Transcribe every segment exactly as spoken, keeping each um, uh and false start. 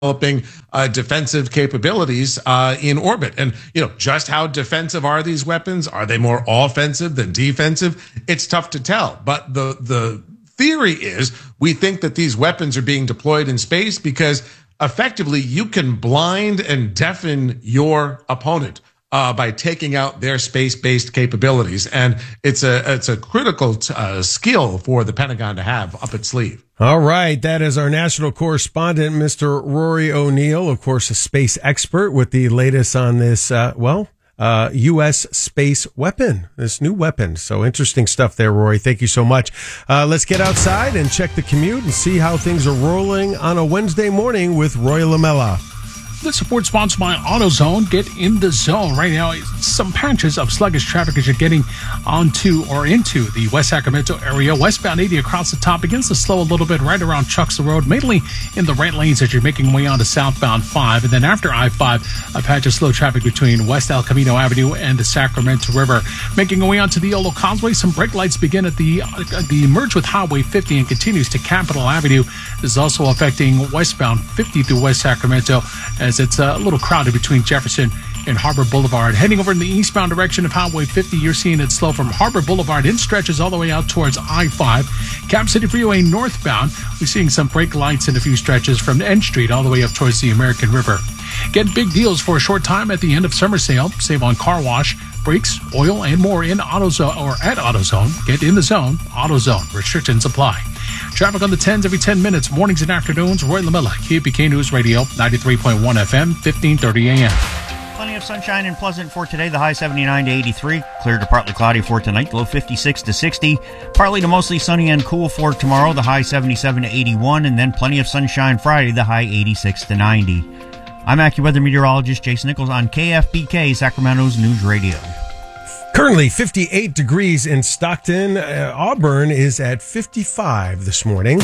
developing uh, defensive capabilities uh, in orbit. And, you know, just how defensive are these weapons? Are they more offensive than defensive? It's tough to tell. But the the theory is we think that these weapons are being deployed in space because effectively you can blind and deafen your opponent Uh, by taking out their space-based capabilities, and it's a it's a critical uh, skill for the Pentagon to have up its sleeve. All right, that is our national correspondent, Mister Rory O'Neill, of course, a space expert with the latest on this. Uh, well, uh, U S space weapon, this new weapon. So interesting stuff there, Rory. Thank you so much. Uh, let's get outside and check the commute and see how things are rolling on a Wednesday morning with Roy Lamella. This support sponsored by AutoZone. Get in the zone right now. Some patches of sluggish traffic as you're getting onto or into the West Sacramento area. Westbound eighty across the top begins to slow a little bit right around Chucks Road, mainly in the right lanes as you're making your way onto southbound five. And then after I five, a patch of slow traffic between West El Camino Avenue and the Sacramento River. Making your way onto the Yolo Causeway, some brake lights begin at the uh, the merge with Highway fifty and continues to Capitol Avenue. This is also affecting westbound fifty through West Sacramento, as it's a little crowded between Jefferson and Harbor Boulevard. Heading over in the eastbound direction of Highway fifty, you're seeing it slow from Harbor Boulevard in stretches all the way out towards I five. Cap City Freeway northbound, we're seeing some brake lights in a few stretches from N Street all the way up towards the American River. Get big deals for a short time at the end of summer sale. Save on car wash, brakes, oil, and more in AutoZone or at AutoZone. Get in the zone. AutoZone. Restrictions apply. Traffic on the tens every ten minutes, mornings and afternoons. Roy Lamella, K P K News Radio, ninety-three point one F M, fifteen thirty A M. Plenty of sunshine and pleasant for today. The high seventy-nine to eighty-three. Clear to partly cloudy for tonight. Low fifty-six to sixty. Partly to mostly sunny and cool for tomorrow. The high seventy-seven to eighty-one. And then plenty of sunshine Friday. The high eighty-six to ninety. I'm AccuWeather meteorologist Jason Nichols on K F B K, Sacramento's News Radio. Currently fifty-eight degrees in Stockton. Uh, Auburn is at fifty-five this morning.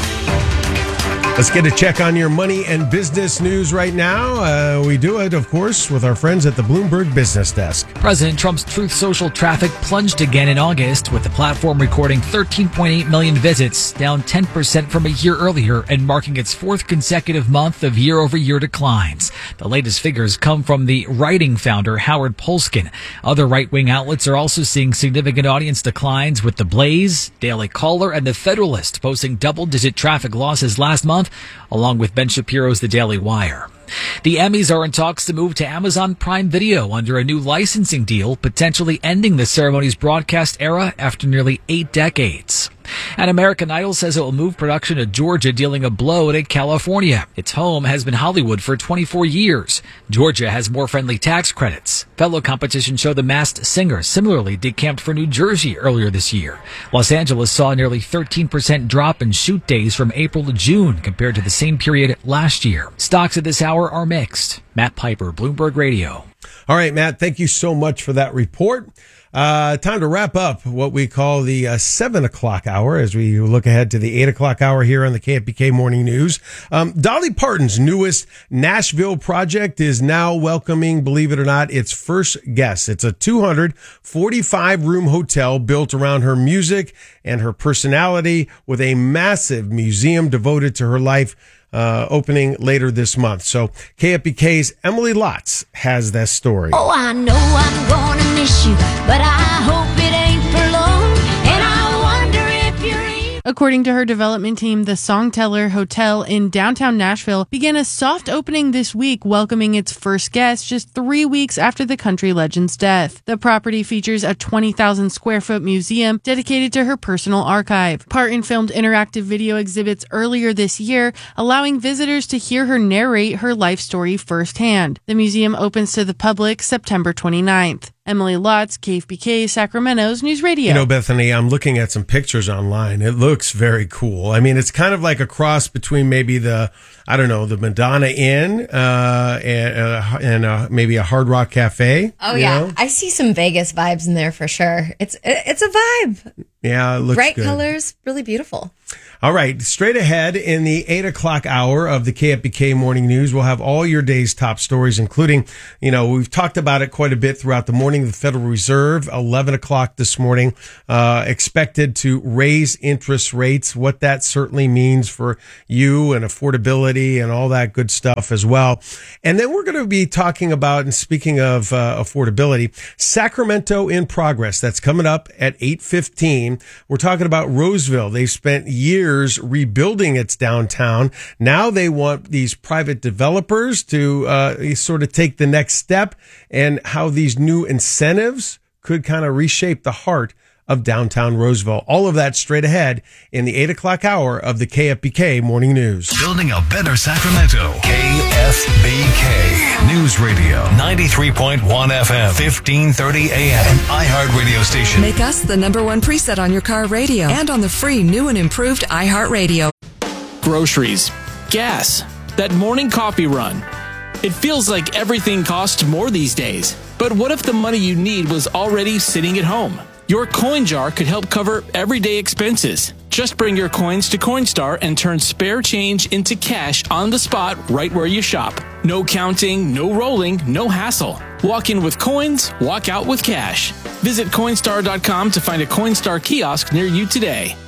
Let's get a check on your money and business news right now. Uh, we do it, of course, with our friends at the Bloomberg Business Desk. President Trump's Truth Social traffic plunged again in August, with the platform recording thirteen point eight million visits, down ten percent from a year earlier and marking its fourth consecutive month of year-over-year declines. The latest figures come from the Writing founder, Howard Polskin. Other right-wing outlets are also seeing significant audience declines, with The Blaze, Daily Caller, and The Federalist posting double-digit traffic losses last month, along with Ben Shapiro's The Daily Wire. The Emmys are in talks to move to Amazon Prime Video under a new licensing deal, potentially ending the ceremony's broadcast era after nearly eight decades. And American Idol says it will move production to Georgia, dealing a blow to California. Its home has been Hollywood for twenty-four years. Georgia has more friendly tax credits. Fellow competition show The Masked Singer similarly decamped for New Jersey earlier this year. Los Angeles saw a nearly thirteen percent drop in shoot days from April to June compared to the same period last year. Stocks at this hour are mixed. Matt Piper, Bloomberg Radio. All right, Matt, thank you so much for that report. Uh, time to wrap up what we call the uh, seven o'clock hour as we look ahead to the eight o'clock hour here on the K F B K Morning News. Um, Dolly Parton's newest Nashville project is now welcoming, believe it or not, its first guest. It's a two hundred forty-five room hotel built around her music and her personality, with a massive museum devoted to her life, Uh, opening later this month. So K F B K's Emily Lotz has that story. Oh, I know I'm gonna miss you, but I hope it ain't for long. And I wonder if you're in. According to her development team, the Songteller Hotel in downtown Nashville began a soft opening this week, welcoming its first guest just three weeks after the country legend's death. The property features a twenty thousand square foot museum dedicated to her personal archive. Parton filmed interactive video exhibits earlier this year, allowing visitors to hear her narrate her life story firsthand. The museum opens to the public September twenty-ninth. Emily Lotz, K F B K, Sacramento's News Radio. You know, Bethany, I'm looking at some pictures online. It looks very cool. I mean, it's kind of like a cross between maybe the, I don't know, the Madonna Inn uh, and, uh, and uh, maybe a Hard Rock Cafe. Oh, yeah. Know? I see some Vegas vibes in there for sure. It's it's a vibe. Yeah, it looks Bright good. colors, really beautiful. All right, straight ahead in the eight o'clock hour of the K F B K Morning News, we'll have all your day's top stories, including, you know, we've talked about it quite a bit throughout the morning. The Federal Reserve, eleven o'clock this morning, uh, expected to raise interest rates, what that certainly means for you and affordability and all that good stuff as well. And then we're going to be talking about, and speaking of uh, affordability, Sacramento in Progress. That's coming up at eight fifteen. We're talking about Roseville. They've spent years rebuilding its downtown. Now they want these private developers to uh, sort of take the next step, and how these new incentives could kind of reshape the heart of downtown Roseville. All of that straight ahead in the eight o'clock hour of the K F B K Morning News. Building a better Sacramento. K F B K News Radio. ninety-three point one F M. fifteen thirty A M. An iHeart radio station. Make us the number one preset on your car radio and on the free new and improved iHeart Radio. Groceries. Gas. That morning coffee run. It feels like everything costs more these days. But what if the money you need was already sitting at home? Your coin jar could help cover everyday expenses. Just bring your coins to Coinstar and turn spare change into cash on the spot right where you shop. No counting, no rolling, no hassle. Walk in with coins, walk out with cash. Visit Coinstar dot com to find a Coinstar kiosk near you today.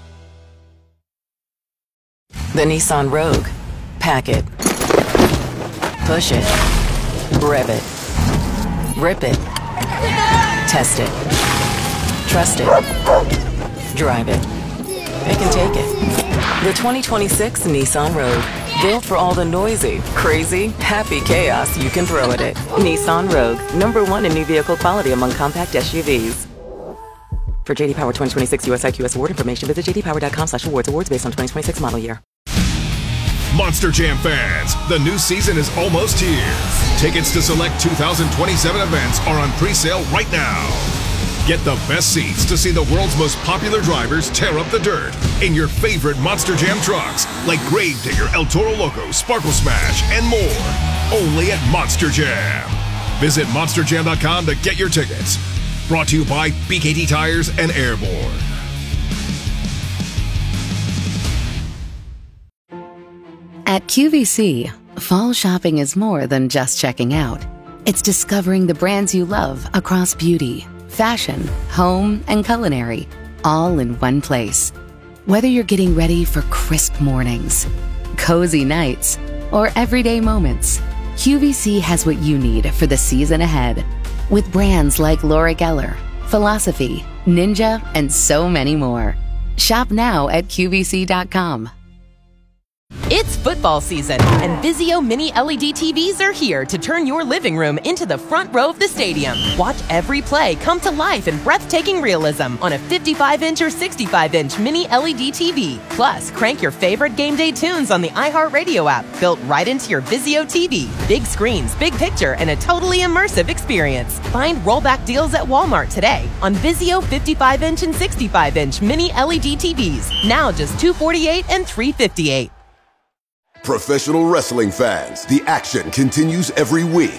The Nissan Rogue. Pack it. Push it. Rev it. Rip it. Test it. Trust it. Drive it. Pick and take it. The twenty twenty-six Nissan Rogue. Built for all the noisy, crazy, happy chaos you can throw at it. Nissan Rogue. Number one in new vehicle quality among compact S U Vs. For J D Power twenty twenty-six U S I Q S award information, visit j d power dot com slash awards. Awards based on twenty twenty-six model year. Monster Jam fans, the new season is almost here. Tickets to select two thousand twenty-seven events are on pre-sale right now. Get the best seats to see the world's most popular drivers tear up the dirt in your favorite Monster Jam trucks, like Gravedigger, El Toro Loco, Sparkle Smash, and more. Only at Monster Jam. Visit monster jam dot com to get your tickets. Brought to you by B K T Tires and Airborne. At Q V C, fall shopping is more than just checking out. It's discovering the brands you love across beauty, fashion, home, and culinary, all in one place. Whether you're getting ready for crisp mornings, cozy nights, or everyday moments, Q V C has what you need for the season ahead. With brands like Laura Geller, Philosophy, Ninja, and so many more. Shop now at Q V C dot com. It's football season, and Vizio Mini L E D T Vs are here to turn your living room into the front row of the stadium. Watch every play come to life in breathtaking realism on a fifty-five inch or sixty-five inch Mini L E D T V. Plus, crank your favorite game day tunes on the iHeartRadio app, built right into your Vizio T V. Big screens, big picture, and a totally immersive experience. Find rollback deals at Walmart today on Vizio fifty-five inch and sixty-five inch Mini L E D T Vs. Now just two hundred forty-eight dollars and three hundred fifty-eight dollars. Professional wrestling fans, the action continues every week.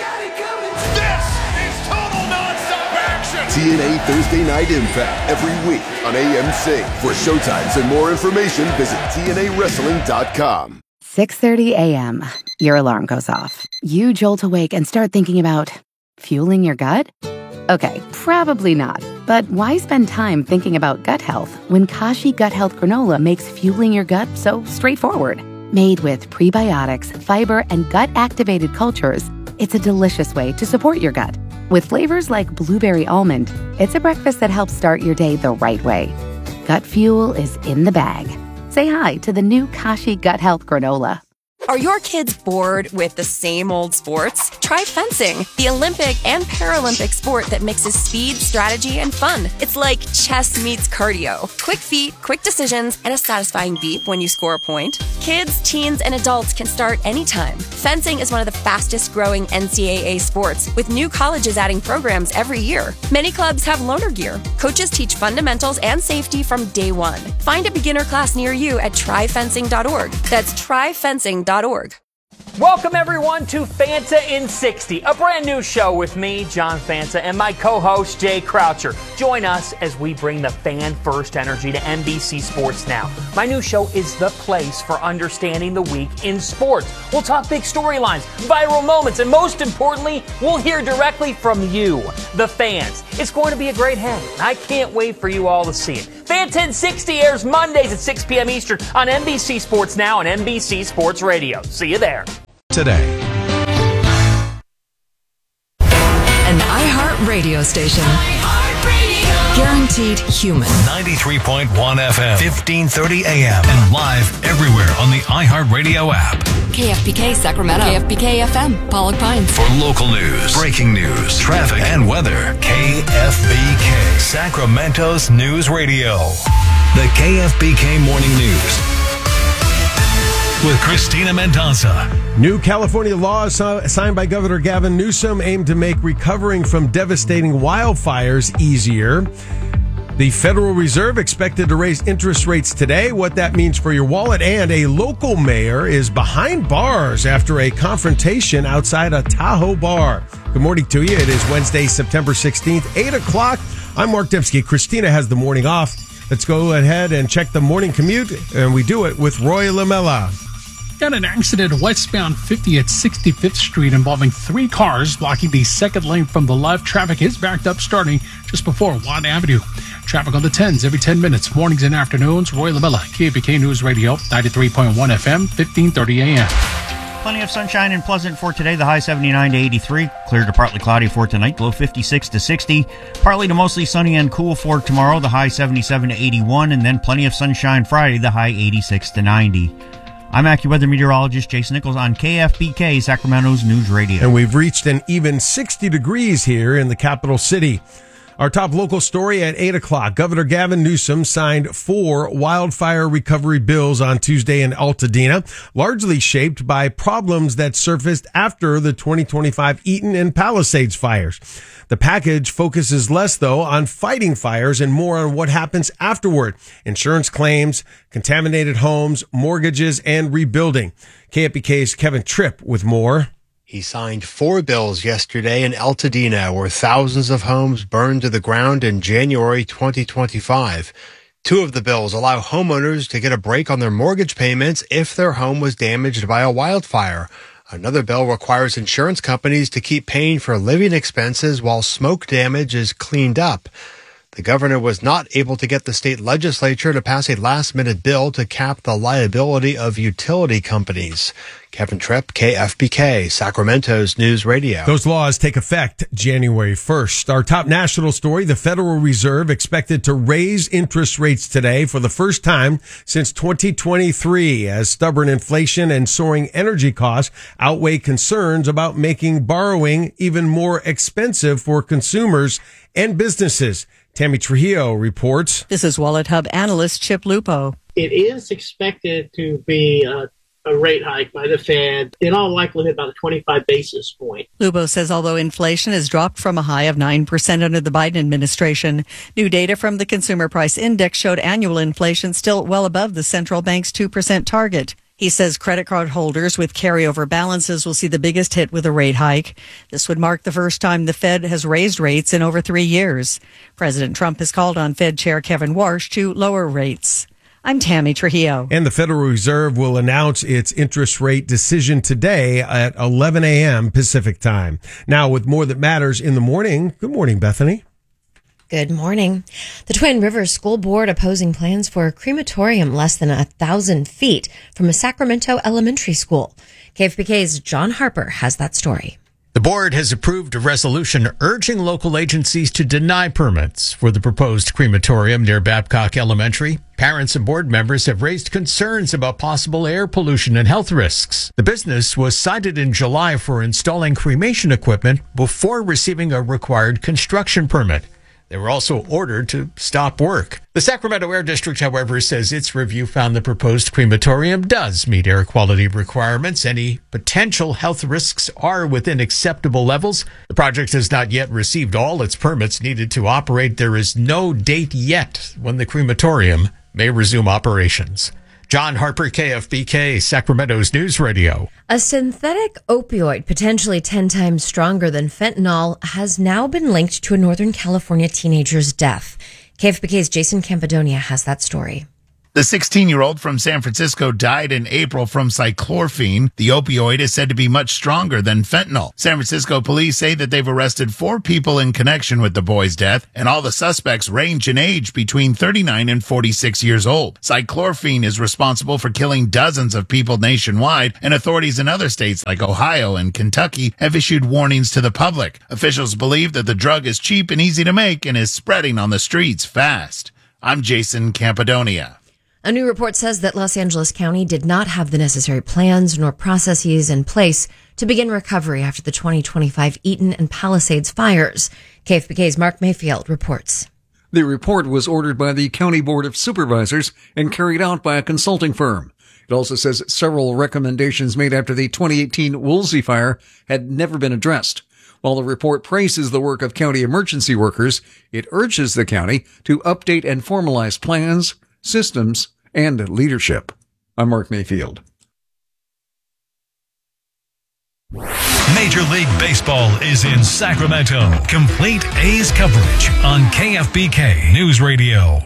This is total nonstop action! T N A Thursday Night Impact every week on A M C. For showtimes and more information, visit T N A wrestling dot com. six thirty a.m. Your alarm goes off. You jolt awake and start thinking about fueling your gut? Okay, probably not. But why spend time thinking about gut health when Kashi Gut Health Granola makes fueling your gut so straightforward? Made with prebiotics, fiber, and gut-activated cultures, it's a delicious way to support your gut. With flavors like blueberry almond, it's a breakfast that helps start your day the right way. Gut fuel is in the bag. Say hi to the new Kashi Gut Health Granola. Are your kids bored with the same old sports? Try fencing, the Olympic and Paralympic sport that mixes speed, strategy, and fun. It's like chess meets cardio. Quick feet, quick decisions, and a satisfying beep when you score a point. Kids, teens, and adults can start anytime. Fencing is one of the fastest growing N C double A sports, with new colleges adding programs every year. Many clubs have loaner gear. Coaches teach fundamentals and safety from day one. Find a beginner class near you at try fencing dot org. That's try fencing dot org. Welcome, everyone, to Fanta in sixty, a brand new show with me, John Fanta, and my co-host, Jay Croucher. Join us as we bring the fan-first energy to N B C Sports Now. My new show is the place for understanding the week in sports. We'll talk big storylines, viral moments, and most importantly, we'll hear directly from you, the fans. It's going to be a great hang. I can't wait for you all to see it. Fanta in sixty airs Mondays at six p.m. Eastern on N B C Sports Now and N B C Sports Radio. See you there. Today. An iHeart radio station. Guaranteed human. ninety-three point one F M, fifteen thirty A M, and live everywhere on the iHeartRadio app. K F B K Sacramento. K F B K F M, Pollock Pines. For local news, breaking news, traffic, and weather, K F B K, Sacramento's news radio. The K F B K Morning News with Christina Mendoza. New California laws signed by Governor Gavin Newsom aim to make recovering from devastating wildfires easier. The Federal Reserve expected to raise interest rates today. What that means for your wallet, and a local mayor is behind bars after a confrontation outside a Tahoe bar. Good morning to you. It is Wednesday, September sixteenth, eight o'clock. I'm Mark Dembski. Christina has the morning off. Let's go ahead and check the morning commute, and we do it with Roy Lamella. Got an accident westbound fifty at sixty-fifth Street involving three cars blocking the second lane from the left. Traffic is backed up starting just before Watt Avenue. Traffic on the tens every ten minutes, mornings and afternoons. Roy Lamella, K F B K News Radio, ninety-three point one F M, fifteen thirty A M. Plenty of sunshine and pleasant for today. The high seventy-nine to eighty-three. Clear to partly cloudy for tonight. Low fifty-six to sixty. Partly to mostly sunny and cool for tomorrow. The high seventy-seven to eighty-one. And then plenty of sunshine Friday. The high eighty-six to ninety. I'm AccuWeather meteorologist Jason Nichols on K F B K, Sacramento's News Radio. And we've reached an even sixty degrees here in the capital city. Our top local story at eight o'clock. Governor Gavin Newsom signed four wildfire recovery bills on Tuesday in Altadena, largely shaped by problems that surfaced after the twenty twenty-five Eaton and Palisades fires. The package focuses less, though, on fighting fires and more on what happens afterward. Insurance claims, contaminated homes, mortgages, and rebuilding. K F B K's Kevin Tripp with more. He signed four bills yesterday in Altadena, where thousands of homes burned to the ground in January twenty twenty-five. Two of the bills allow homeowners to get a break on their mortgage payments if their home was damaged by a wildfire. Another bill requires insurance companies to keep paying for living expenses while smoke damage is cleaned up. The governor was not able to get the state legislature to pass a last-minute bill to cap the liability of utility companies. Kevin Tripp, K F B K, Sacramento's News Radio. Those laws take effect January first. Our top national story, the Federal Reserve expected to raise interest rates today for the first time since twenty twenty-three, as stubborn inflation and soaring energy costs outweigh concerns about making borrowing even more expensive for consumers and businesses. Tammy Trujillo reports. This is Wallet Hub analyst Chip Lupo. It is expected to be a, a rate hike by the Fed, in all likelihood about a twenty-five basis point. Lupo says although inflation has dropped from a high of nine percent under the Biden administration, new data from the Consumer Price Index showed annual inflation still well above the central bank's two percent target. He says credit card holders with carryover balances will see the biggest hit with a rate hike. This would mark the first time the Fed has raised rates in over three years. President Trump has called on Fed Chair Kevin Warsh to lower rates. I'm Tammy Trujillo. And the Federal Reserve will announce its interest rate decision today at eleven a.m. Pacific time. Now, with more that matters in the morning. Good morning, Bethany. Good morning. The Twin Rivers School Board opposing plans for a crematorium less than a thousand feet from a Sacramento elementary school. K F B K's John Harper has that story. The board has approved a resolution urging local agencies to deny permits for the proposed crematorium near Babcock Elementary. Parents and board members have raised concerns about possible air pollution and health risks. The business was cited in July for installing cremation equipment before receiving a required construction permit. They were also ordered to stop work. The Sacramento Air District, however, says its review found the proposed crematorium does meet air quality requirements. Any potential health risks are within acceptable levels. The project has not yet received all its permits needed to operate. There is no date yet when the crematorium may resume operations. John Harper, K F B K, Sacramento's News Radio. A synthetic opioid, potentially ten times stronger than fentanyl, has now been linked to a Northern California teenager's death. K F B K's Jason Campidonia has that story. The sixteen-year-old from San Francisco died in April from cyclorphine. The opioid is said to be much stronger than fentanyl. San Francisco police say that they've arrested four people in connection with the boy's death, and all the suspects range in age between thirty-nine and forty-six years old. Cyclorphine is responsible for killing dozens of people nationwide, and authorities in other states like Ohio and Kentucky have issued warnings to the public. Officials believe that the drug is cheap and easy to make and is spreading on the streets fast. I'm Jason Campidonia. A new report says that Los Angeles County did not have the necessary plans nor processes in place to begin recovery after the twenty twenty-five Eaton and Palisades fires. K F B K's Mark Mayfield reports. The report was ordered by the County Board of Supervisors and carried out by a consulting firm. It also says several recommendations made after the twenty eighteen Woolsey fire had never been addressed. While the report praises the work of county emergency workers, it urges the county to update and formalize plans, systems, and leadership. I'm Mark Mayfield. Major League Baseball is in Sacramento. Complete A's coverage on K F B K News Radio.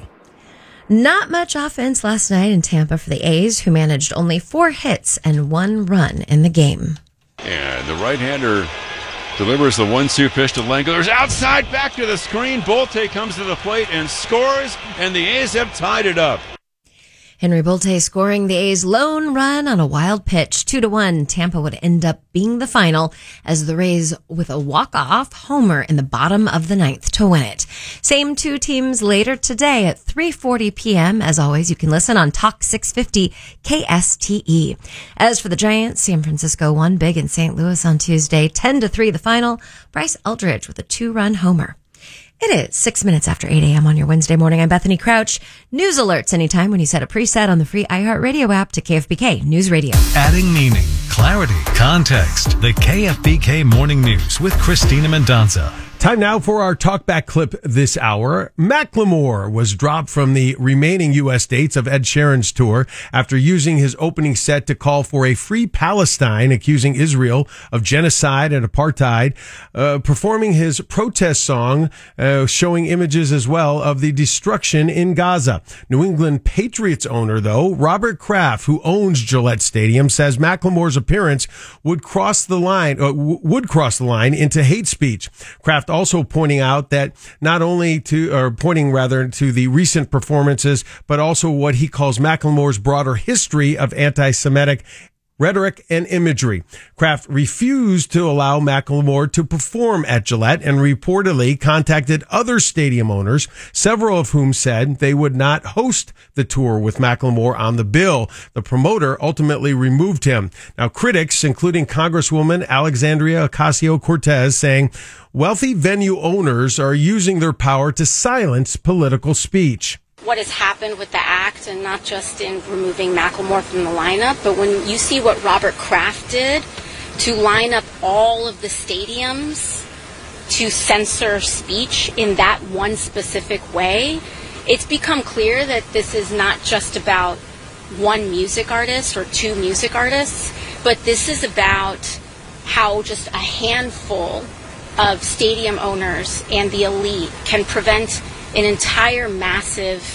Not much offense last night in Tampa for the A's, who managed only four hits and one run in the game. And the right-hander delivers the one two pitch to Langers. Outside, back to the screen. Bolte comes to the plate and scores, and the A's have tied it up. Henry Bolte scoring the A's lone run on a wild pitch. Two to one, Tampa would end up being the final as the Rays with a walk-off homer in the bottom of the ninth to win it. Same two teams later today at three forty p.m. As always, you can listen on Talk six fifty K S T E. As for the Giants, San Francisco won big in Saint Louis on Tuesday, ten to three the final. Bryce Eldridge with a two-run homer. It is six minutes after eight a.m. on your Wednesday morning. I'm Bethany Crouch. News alerts anytime when you set a preset on the free iHeartRadio app to K F B K News Radio. Adding meaning, clarity, context. The K F B K Morning News with Christina Mendonca. Time now for our talkback clip this hour. Macklemore was dropped from the remaining U S dates of Ed Sheeran's tour after using his opening set to call for a free Palestine, accusing Israel of genocide and apartheid, uh, performing his protest song, uh, showing images as well of the destruction in Gaza. New England Patriots owner, though, Robert Kraft, who owns Gillette Stadium, says Macklemore's appearance would cross the line, uh, w- would cross the line into hate speech. Kraft also pointing out that not only to, or pointing rather to the recent performances, but also what he calls Macklemore's broader history of anti-Semitic rhetoric and imagery. Kraft refused to allow Macklemore to perform at Gillette and reportedly contacted other stadium owners, several of whom said they would not host the tour with Macklemore on the bill. The promoter ultimately removed him. Now, critics, including Congresswoman Alexandria Ocasio-Cortez, saying wealthy venue owners are using their power to silence political speech. What has happened with the act, and not just in removing Macklemore from the lineup, but when you see what Robert Kraft did to line up all of the stadiums to censor speech in that one specific way, it's become clear that this is not just about one music artist or two music artists, but this is about how just a handful of stadium owners and the elite can prevent an entire massive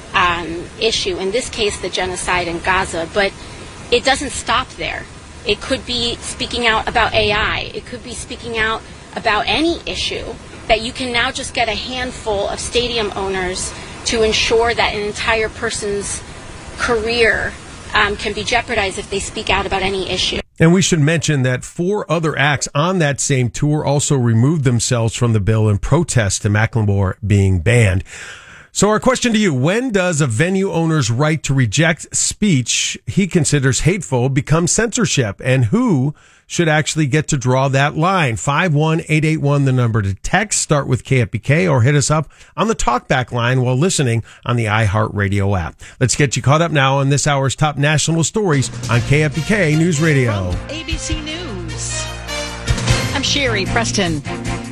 um, issue, in this case the genocide in Gaza, but it doesn't stop there. It could be speaking out about A I. It could be speaking out about any issue that you can now just get a handful of stadium owners to ensure that an entire person's career um, can be jeopardized if they speak out about any issue. And we should mention that four other acts on that same tour also removed themselves from the bill in protest to Macklemore being banned. So our question to you, when does a venue owner's right to reject speech he considers hateful become censorship, and who should actually get to draw that line? five one eight eight one, the number to text. Start with K F B K or hit us up on the talkback line while listening on the iHeartRadio app. Let's get you caught up now on this hour's top national stories on K F B K News Radio. From A B C News, I'm Sherry Preston.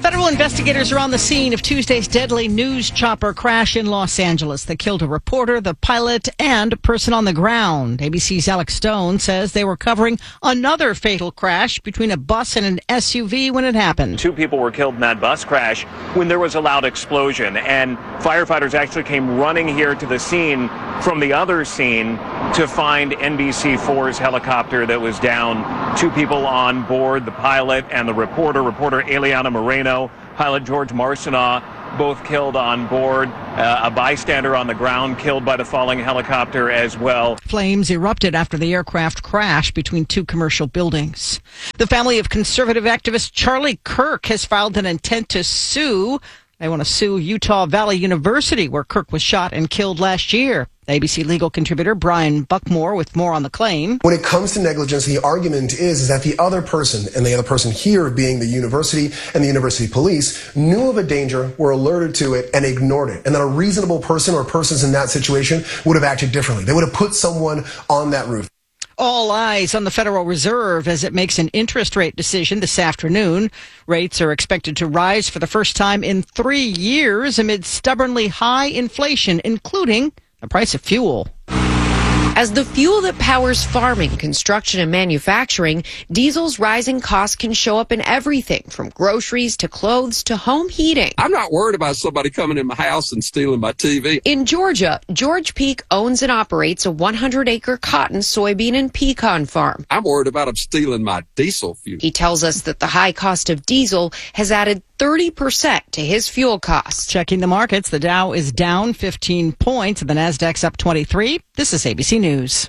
Federal investigators are on the scene of Tuesday's deadly news chopper crash in Los Angeles that killed a reporter, the pilot, and a person on the ground. A B C's Alex Stone says they were covering another fatal crash between a bus and an S U V when it happened. Two people were killed in that bus crash when there was a loud explosion, and firefighters actually came running here to the scene from the other scene to find N B C four's helicopter that was down. Two people on board, the pilot and the reporter, reporter Eliana Moreno, pilot George Marcineau, both killed on board. Uh, a bystander on the ground killed by the falling helicopter as well. Flames erupted after the aircraft crashed between two commercial buildings. The family of conservative activist Charlie Kirk has filed an intent to sue. They want to sue Utah Valley University, where Kirk was shot and killed last year. A B C legal contributor Brian Buckmore with more on the claim. When it comes to negligence, the argument is, is that the other person, and the other person here being the university and the university police, knew of a danger, were alerted to it, and ignored it. And that a reasonable person or persons in that situation would have acted differently. They would have put someone on that roof. All eyes on the Federal Reserve as it makes an interest rate decision this afternoon. Rates are expected to rise for the first time in three years amid stubbornly high inflation, including the price of fuel. As the fuel that powers farming, construction, and manufacturing, diesel's rising costs can show up in everything from groceries to clothes to home heating. I'm not worried about somebody coming in my house and stealing my T V. In Georgia, George Peak owns and operates a one hundred acre cotton, soybean, and pecan farm. I'm worried about them stealing my diesel fuel. He tells us that the high cost of diesel has added thirty percent to his fuel costs. Checking the markets, the Dow is down fifteen points and the Nasdaq's up twenty-three. This is A B C News.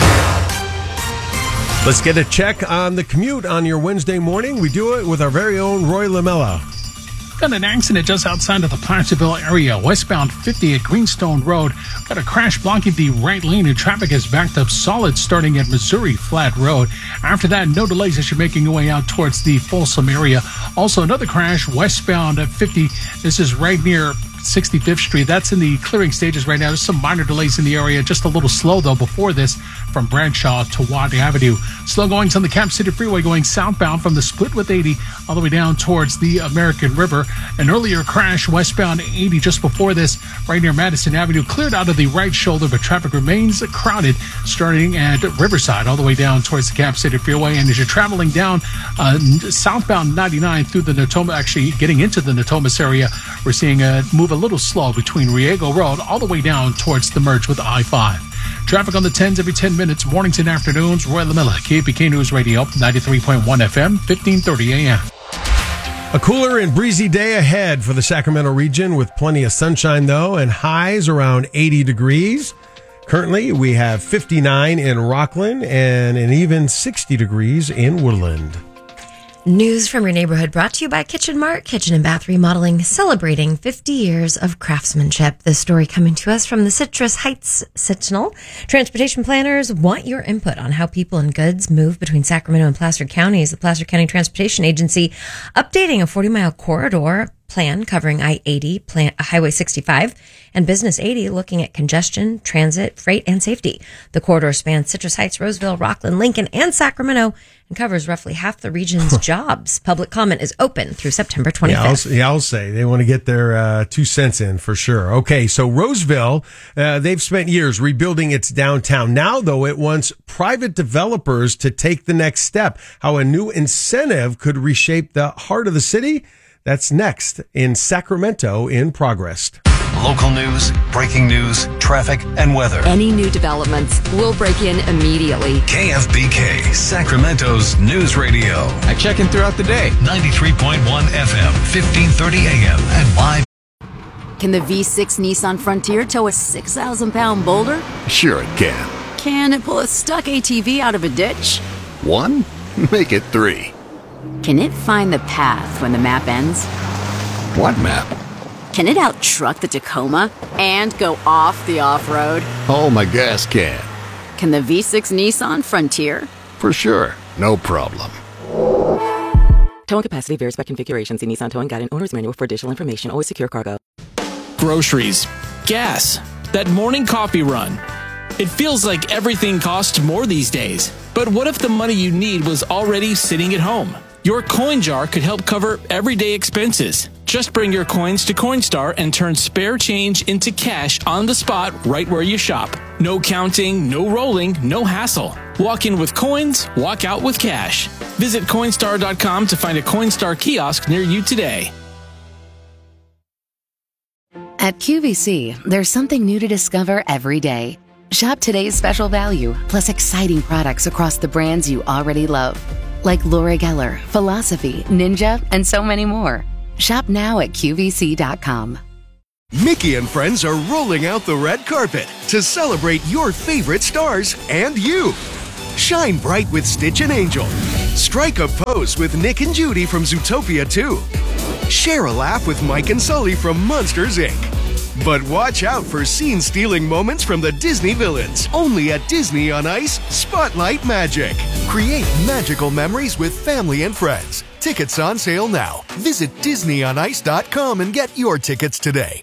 Let's get a check on the commute on your Wednesday morning. We do it with our very own Roy Lamella. Got an accident just outside of the Placerville area, westbound fifty at Greenstone Road. Got a crash blocking the right lane, and traffic is backed up solid starting at Missouri Flat Road. After that, no delays as you're making your way out towards the Folsom area. Also, another crash westbound at fifty. This is right near sixty-fifth Street. That's in the clearing stages right now. There's some minor delays in the area. Just a little slow, though, before this from Bradshaw to Watt Avenue. Slow goings on the Cap City Freeway going southbound from the split with eighty all the way down towards the American River. An earlier crash westbound eighty just before this right near Madison Avenue cleared out of the right shoulder, but traffic remains crowded starting at Riverside all the way down towards the Cap City Freeway. And as you're traveling down uh, southbound ninety-nine through the Natoma, actually getting into the Natomas area, we're seeing a move a little slow between Riego Road all the way down towards the merge with I five. Traffic on the tens every ten minutes, mornings and afternoons. Roy Lamella, K F B K News Radio, ninety-three point one F M, fifteen thirty A M. A cooler and breezy day ahead for the Sacramento region with plenty of sunshine, though, and highs around eighty degrees. Currently, we have fifty-nine in Rockland and an even sixty degrees in Woodland. News from your neighborhood brought to you by Kitchen Mart, Kitchen and Bath Remodeling, celebrating fifty years of craftsmanship. This story coming to us from the Citrus Heights Sentinel. Transportation planners want your input on how people and goods move between Sacramento and Placer counties. The Placer County Transportation Agency updating a forty mile corridor plan covering I eighty, plan, Highway sixty-five, and Business eighty, looking at congestion, transit, freight, and safety. The corridor spans Citrus Heights, Roseville, Rockland, Lincoln, and Sacramento, and covers roughly half the region's jobs. Public comment is open through September twenty-fifth. Yeah, I'll, yeah, I'll say they want to get their uh, two cents in for sure. Okay, so Roseville, uh, they've spent years rebuilding its downtown. Now, though, it wants private developers to take the next step. How a new incentive could reshape the heart of the city? That's next in Sacramento in Progress. Local news, breaking news, traffic, and weather. Any new developments, we'll break in immediately. K F B K, Sacramento's news radio. I check in throughout the day. ninety-three point one F M, fifteen thirty A M, and live. Can the V six Nissan Frontier tow a six thousand pound boulder? Sure it can. Can it pull a stuck A T V out of a ditch? One? Make it three. Can it find the path when the map ends? What map? Can it out-truck the Tacoma and go off the off-road? Oh, my gas can. Can the V six Nissan Frontier? For sure. No problem. Towing capacity varies by configuration. See Nissan Towing Guide and Owner's Manual for additional information. Always secure cargo. Groceries. Gas. That morning coffee run. It feels like everything costs more these days. But what if the money you need was already sitting at home? Your coin jar could help cover everyday expenses. Just bring your coins to Coinstar and turn spare change into cash on the spot right where you shop. No counting, no rolling, no hassle. Walk in with coins, walk out with cash. Visit Coinstar dot com to find a Coinstar kiosk near you today. At Q V C, there's something new to discover every day. Shop today's special value, plus exciting products across the brands you already love. Like Laura Geller, Philosophy, Ninja, and so many more. Shop now at Q V C dot com. Mickey and friends are rolling out the red carpet to celebrate your favorite stars and you. Shine bright with Stitch and Angel. Strike a pose with Nick and Judy from Zootopia two. Share a laugh with Mike and Sully from Monsters, Incorporated. But watch out for scene-stealing moments from the Disney villains. Only at Disney on Ice, Spotlight Magic. Create magical memories with family and friends. Tickets on sale now. Visit Disney on Ice dot com and get your tickets today.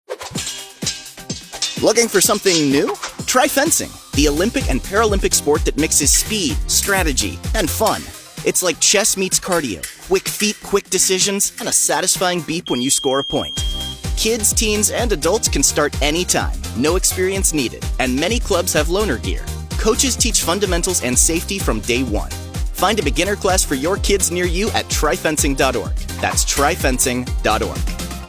Looking for something new? Try fencing, the Olympic and Paralympic sport that mixes speed, strategy, and fun. It's like chess meets cardio. Quick feet, quick decisions, and a satisfying beep when you score a point. Kids, teens, and adults can start anytime. No experience needed, and many clubs have loaner gear. Coaches teach fundamentals and safety from day one. Find a beginner class for your kids near you at try fencing dot org. That's try fencing dot org.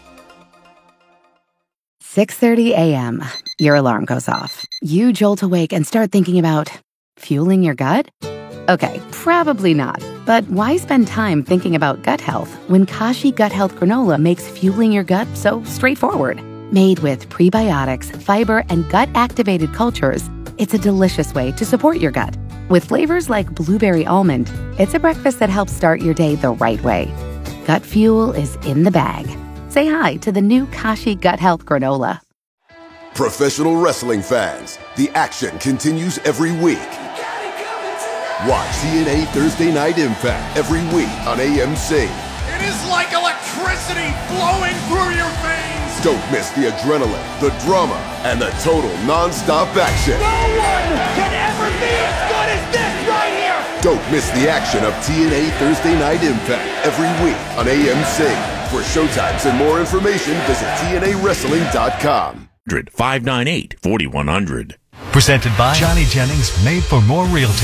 six thirty a.m. Your alarm goes off. You jolt awake and start thinking about fueling your gut? Okay, probably not. But why spend time thinking about gut health when Kashi Gut Health Granola makes fueling your gut so straightforward? Made with prebiotics, fiber, and gut-activated cultures, it's a delicious way to support your gut. With flavors like blueberry almond, it's a breakfast that helps start your day the right way. Gut fuel is in the bag. Say hi to the new Kashi Gut Health Granola. Professional wrestling fans, the action continues every week. Watch T N A Thursday Night Impact every week on A M C. It is like electricity flowing through your veins. Don't miss the adrenaline, the drama, and the total non-stop action. No one can ever be as good as this right here. Don't miss the action of T N A Thursday Night Impact every week on A M C. For showtimes and more information, visit T N A wrestling dot com. five nine eight, four one zero zero. Presented by Johnny Jennings, Made for More Realty.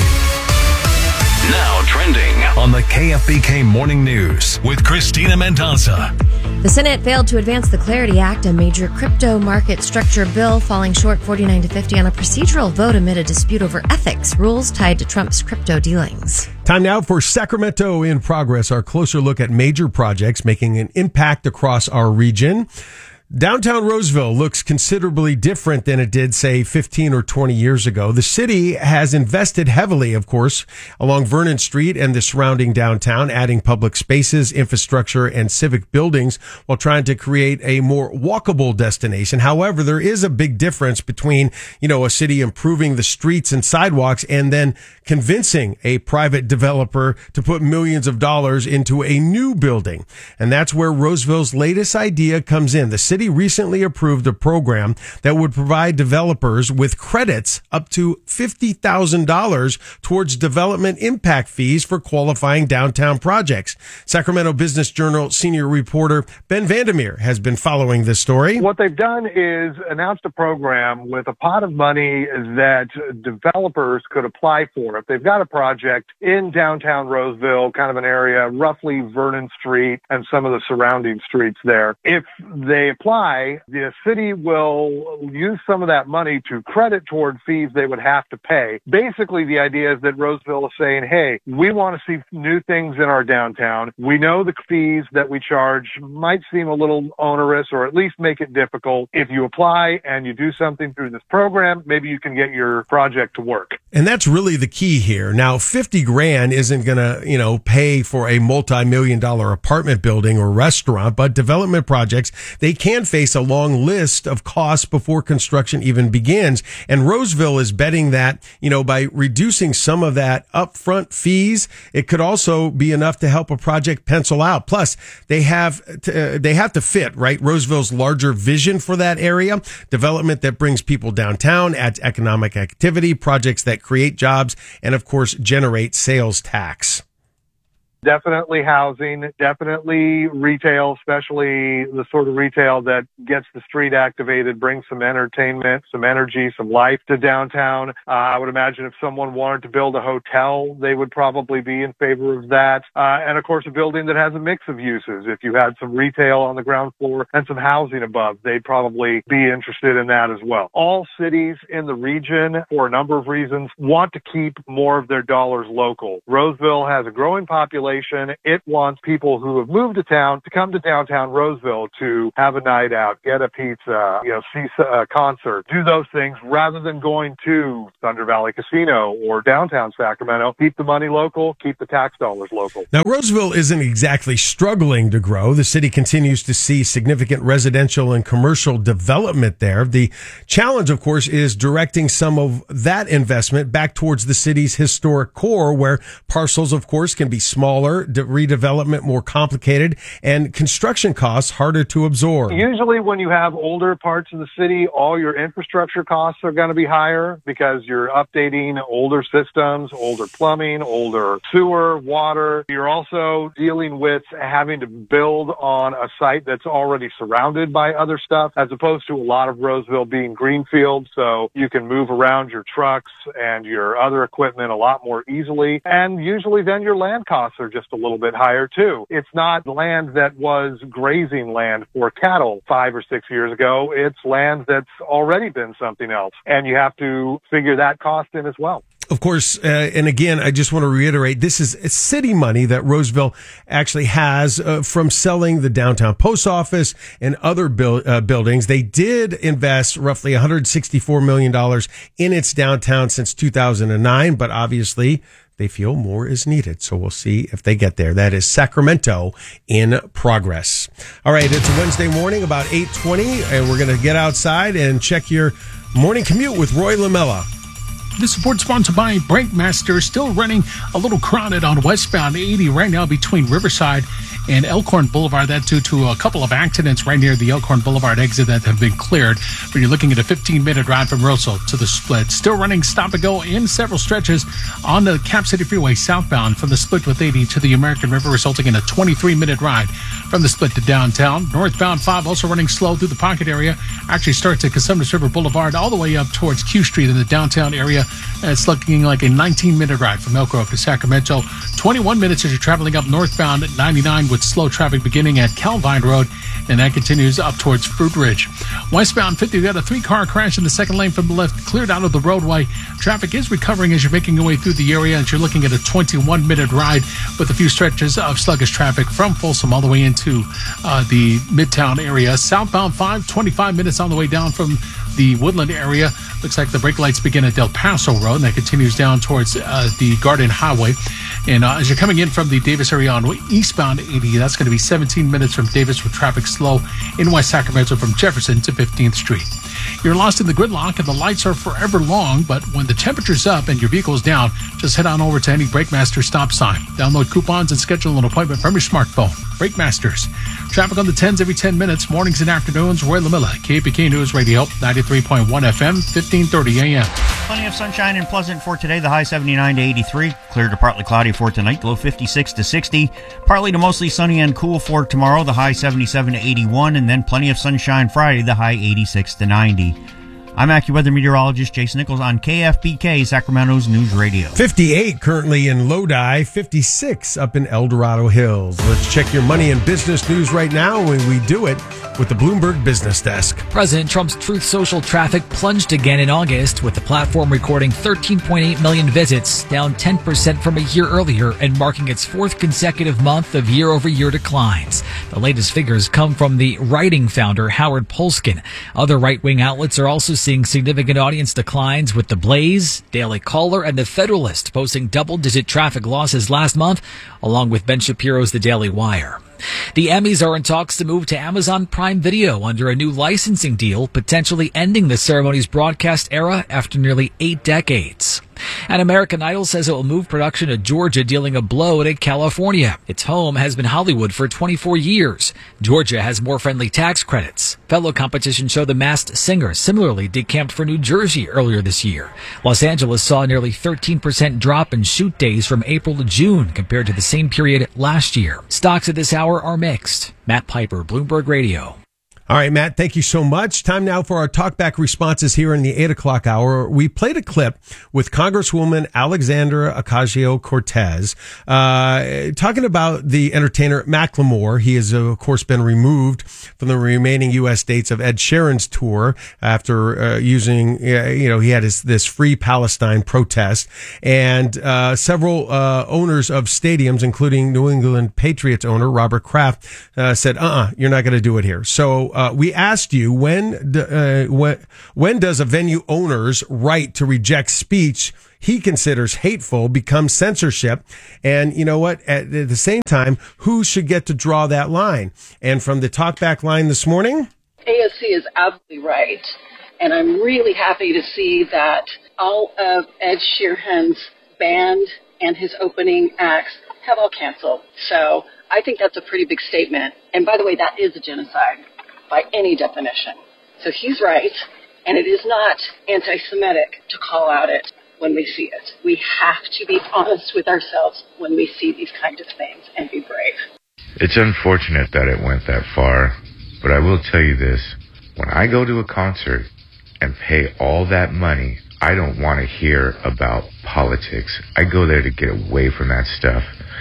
Now trending on the K F B K Morning News with Christina Mendoza. The Senate failed to advance the Clarity Act, a major crypto market structure bill, falling short forty-nine to fifty on a procedural vote amid a dispute over ethics rules tied to Trump's crypto dealings. Time now for Sacramento in Progress, our closer look at major projects making an impact across our region. Downtown Roseville looks considerably different than it did, say, fifteen or twenty years ago. The city has invested heavily, of course, along Vernon Street and the surrounding downtown, adding public spaces, infrastructure, and civic buildings while trying to create a more walkable destination. However, there is a big difference between, you know, a city improving the streets and sidewalks and then convincing a private developer to put millions of dollars into a new building. And that's where Roseville's latest idea comes in. The city recently approved a program that would provide developers with credits up to fifty thousand dollars towards development impact fees for qualifying downtown projects. Sacramento Business Journal senior reporter Ben Vandermeer has been following this story. What they've done is announced a program with a pot of money that developers could apply for. If they've got a project in downtown Roseville, kind of an area, roughly Vernon Street and some of the surrounding streets there, if they apply, the city will use some of that money to credit toward fees they would have to pay. Basically, the idea is that Roseville is saying, hey, we want to see new things in our downtown. We know the fees that we charge might seem a little onerous or at least make it difficult. If you apply and you do something through this program, maybe you can get your project to work. And that's really the key here. Now, fifty grand isn't going to, you know, pay for a multi-million dollar apartment building or restaurant, but development projects, they can face a long list of costs before construction even begins. And Roseville is betting that, you know, by reducing some of that upfront fees, it could also be enough to help a project pencil out. Plus, they have to, uh, they have to fit, right, Roseville's larger vision for that area, development that brings people downtown, adds economic activity, projects that create jobs, and of course, generate sales tax. Definitely housing, definitely retail, especially the sort of retail that gets the street activated, brings some entertainment, some energy, some life to downtown. Uh, I would imagine if someone wanted to build a hotel, they would probably be in favor of that. Uh, and of course, a building that has a mix of uses. If you had some retail on the ground floor and some housing above, they'd probably be interested in that as well. All cities in the region, for a number of reasons, want to keep more of their dollars local. Roseville has a growing population. It wants people who have moved to town to come to downtown Roseville to have a night out, get a pizza, you know, see a concert, do those things rather than going to Thunder Valley Casino or downtown Sacramento. Keep the money local, keep the tax dollars local. Now, Roseville isn't exactly struggling to grow. The city continues to see significant residential and commercial development there. The challenge, of course, is directing some of that investment back towards the city's historic core, where parcels, of course, can be smaller, de- redevelopment more complicated, and construction costs harder to absorb. Usually when you have older parts of the city, all your infrastructure costs are going to be higher because you're updating older systems, older plumbing, older sewer, water. You're also dealing with having to build on a site that's already surrounded by other stuff, as opposed to a lot of Roseville being greenfield, so you can move around your trucks and your other equipment a lot more easily. And usually then your land costs are just a little bit higher too. It's not land that was grazing land for cattle five or six years ago. It's land that's already been something else. And you have to figure that cost in as well. Of course, uh, and again, I just want to reiterate, this is city money that Roseville actually has uh, from selling the downtown post office and other build, uh, buildings. They did invest roughly one hundred sixty-four million dollars in its downtown since two thousand nine, but obviously they feel more is needed. So we'll see if they get there. That is Sacramento in progress. All right, it's a Wednesday morning, about eight twenty, and we're going to get outside and check your morning commute with Roy Lamella. This report sponsored by Breakmaster. Still running a little crowded on westbound eighty right now between Riverside and Elkhorn Boulevard. That's due to a couple of accidents right near the Elkhorn Boulevard exit that have been cleared. But you're looking at a fifteen-minute ride from Roseville to the split. Still running stop and go in several stretches on the Cap City Freeway southbound from the split with eighty to the American River, resulting in a twenty-three-minute ride from the split to downtown. Northbound five also running slow through the Pocket area. Actually starts at Cosumnes River Boulevard all the way up towards Q Street in the downtown area. It's looking like a nineteen-minute ride from Elk Grove to Sacramento. twenty-one minutes as you're traveling up northbound at ninety-nine with slow traffic beginning at Calvine Road, and that continues up towards Fruit Ridge. Westbound fifty, we got a three-car crash in the second lane from the left, cleared out of the roadway. Traffic is recovering as you're making your way through the area, and you're looking at a twenty-one-minute ride with a few stretches of sluggish traffic from Folsom all the way into uh, the Midtown area. Southbound five, twenty-five minutes on the way down from the Woodland area. Looks like the brake lights begin at Del Paso Road, and that continues down towards uh, the Garden Highway. And uh, as you're coming in from the Davis area on eastbound eighty, that's going to be seventeen minutes from Davis with traffic slow in West Sacramento from Jefferson to fifteenth Street. You're lost in the gridlock and the lights are forever long, but when the temperature's up and your vehicle's down, just head on over to any Breakmaster stop sign. Download coupons and schedule an appointment from your smartphone. Breakmasters. Traffic on the tens every ten minutes, mornings and afternoons. Roy Lamilla, K P K News Radio, ninety-three point one F M, fifteen thirty A M. Plenty of sunshine and pleasant for today. The high seventy-nine to eighty-three. Clear to partly cloudy for tonight. Low fifty-six to sixty. Partly to mostly sunny and cool for tomorrow. The high seventy-seven to eighty-one. And then plenty of sunshine Friday. The high eighty-six to ninety. I'm AccuWeather meteorologist Jason Nichols on K F B K, Sacramento's News Radio. fifty-eight currently in Lodi, fifty-six up in El Dorado Hills. Let's check your money and business news right now, and we do it with the Bloomberg Business Desk. President Trump's Truth Social traffic plunged again in August, with the platform recording thirteen point eight million visits, down ten percent from a year earlier and marking its fourth consecutive month of year-over-year declines. The latest figures come from the Writing founder, Howard Polskin. Other right-wing outlets are also seeing significant audience declines, with The Blaze, Daily Caller, and The Federalist posting double-digit traffic losses last month, along with Ben Shapiro's The Daily Wire. The Emmys are in talks to move to Amazon Prime Video under a new licensing deal, potentially ending the ceremony's broadcast era after nearly eight decades. And American Idol says it will move production to Georgia, dealing a blow to California. Its home has been Hollywood for twenty-four years. Georgia has more friendly tax credits. Fellow competition show The Masked Singer similarly decamped for New Jersey earlier this year. Los Angeles saw a nearly thirteen percent drop in shoot days from April to June compared to the same period last year. Stocks at this hour are mixed. Matt Piper, Bloomberg Radio. All right, Matt, thank you so much. Time now for our talkback responses here in the eight o'clock hour. We played a clip with Congresswoman Alexandra Ocasio-Cortez uh, talking about the entertainer Macklemore. He has, of course, been removed from the remaining U S dates of Ed Sheeran's tour after uh, using, uh, you know, he had his, this Free Palestine protest. And uh, several uh, owners of stadiums, including New England Patriots owner Robert Kraft, uh, said, uh-uh, you're not going to do it here. So Uh, we asked you when, uh, when when does a venue owner's right to reject speech he considers hateful become censorship? And you know what? At, at the same time, who should get to draw that line? And from the talkback line this morning, A O C is absolutely right, and I'm really happy to see that all of Ed Sheeran's band and his opening acts have all canceled. So I think that's a pretty big statement. And by the way, that is a genocide by any definition. So he's right, and it is not anti-Semitic to call out it when we see it. We have to be honest with ourselves when we see these kind of things and be brave. It's unfortunate that it went that far, but I will tell you this. When I go to a concert and pay all that money, I don't want to hear about politics. I go there to get away from that stuff.